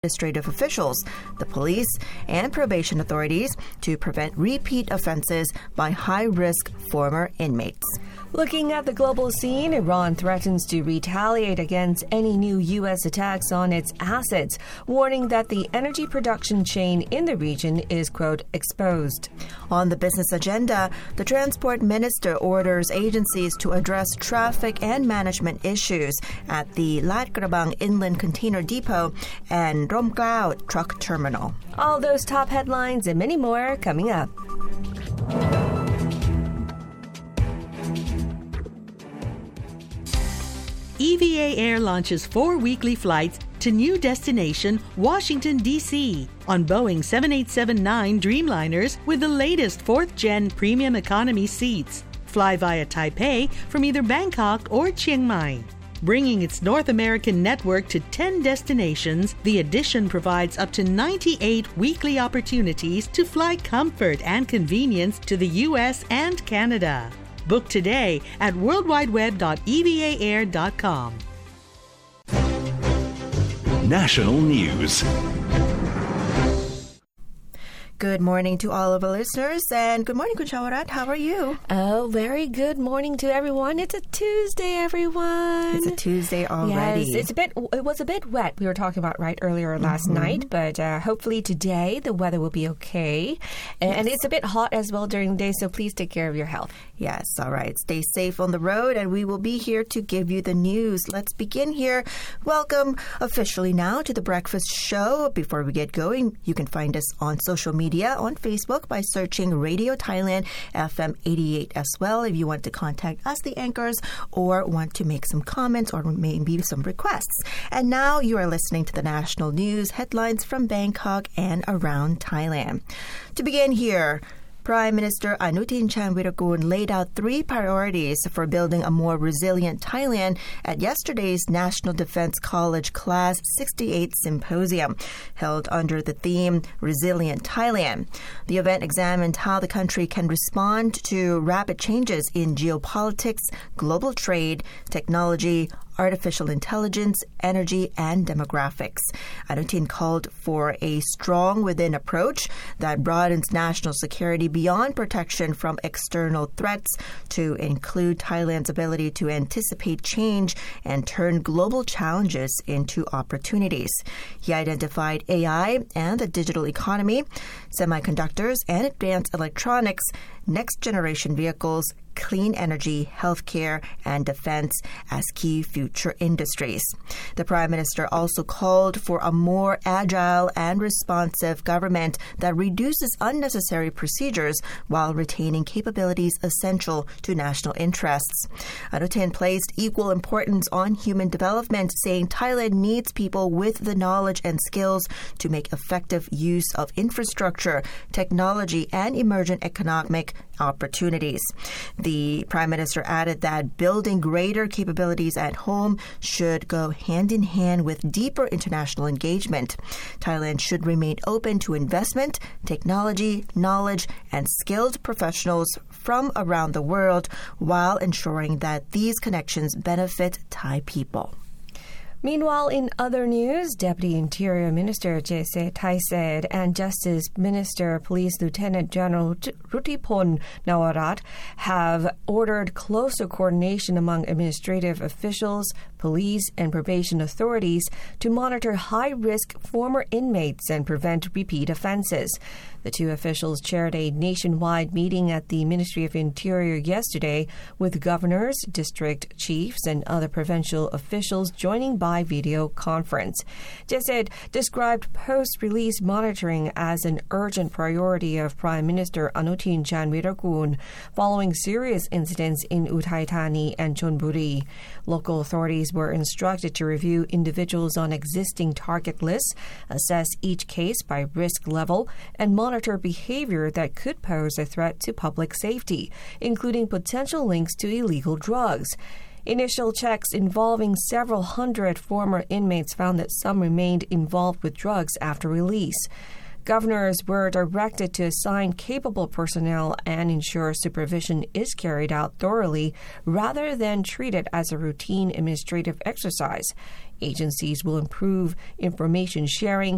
administrative officials, the police, and probation authorities to prevent repeat offenses by high-risk former inmates. Looking at the global scene, Iran threatens to retaliate against any new U.S. attacks on its assets, warning that the energy production chain in the region is, quote, exposed. On the business agenda, the transport minister orders agencies to address traffic and management issues at the Lat Krabang Inland Container Depot and Romklao Truck Terminal. All those top headlines and many more coming up. EVA Air launches 4 weekly flights to new destination, Washington, D.C. on Boeing 787-9 Dreamliners with the latest 4th-gen premium economy seats. Fly via Taipei from either Bangkok or Chiang Mai. Bringing its North American network to 10 destinations, the addition provides up to 98 weekly opportunities to fly comfort and convenience to the U.S. and Canada. Book today at worldwideweb.evaair.com. National News. Good morning to all of our listeners, and good morning, Kun Shawarat. How are you? Oh, very good morning to everyone. It's a Tuesday, everyone. It's a Tuesday already. Yes, it was a bit wet. We were talking about earlier last night, but hopefully today the weather will be okay. And it's a bit hot as well during the day, so please take care of your health. Yes, all right. Stay safe on the road, and we will be here to give you the news. Let's begin here. Welcome officially now to the Breakfast Show. Before we get going, you can find us on social media on Facebook by searching Radio Thailand FM 88 as well if you want to contact us, the anchors, or want to make some comments or maybe some requests. And now you are listening to the national news headlines from Bangkok and around Thailand. To begin here, Prime Minister Anutin Charnvirakul laid out 3 priorities for building a more resilient Thailand at yesterday's National Defense College Class 68 Symposium, held under the theme Resilient Thailand. The event examined how the country can respond to rapid changes in geopolitics, global trade, technology, artificial intelligence, energy, and demographics. Anutin called for a strong within approach that broadens national security beyond protection from external threats to include Thailand's ability to anticipate change and turn global challenges into opportunities. He identified AI and the digital economy, semiconductors and advanced electronics, next-generation vehicles, clean energy, healthcare, and defense as key future industries. The Prime Minister also called for a more agile and responsive government that reduces unnecessary procedures while retaining capabilities essential to national interests. Anutin placed equal importance on human development, saying Thailand needs people with the knowledge and skills to make effective use of infrastructure, technology, and emergent economic opportunities. The Prime Minister added that building greater capabilities at home should go hand in hand with deeper international engagement. Thailand should remain open to investment, technology, knowledge, and skilled professionals from around the world while ensuring that these connections benefit Thai people. Meanwhile, in other news, Deputy Interior Minister Jesse Thaised and Justice Minister Police Lieutenant General Ruthipon Nawarat have ordered closer coordination among administrative officials, police, and probation authorities to monitor high-risk former inmates and prevent repeat offenses. The 2 officials chaired a nationwide meeting at the Ministry of Interior yesterday with governors, district chiefs, and other provincial officials joining by video conference. Jesse described post-release monitoring as an urgent priority of Prime Minister Anutin Charnvirakul following serious incidents in Uthai Thani and Chonburi. Local authorities were instructed to review individuals on existing target lists, assess each case by risk level, and monitor behavior that could pose a threat to public safety, including potential links to illegal drugs. Initial checks involving several hundred former inmates found that some remained involved with drugs after release. Governors were directed to assign capable personnel and ensure supervision is carried out thoroughly rather than treat it as a routine administrative exercise. Agencies will improve information sharing,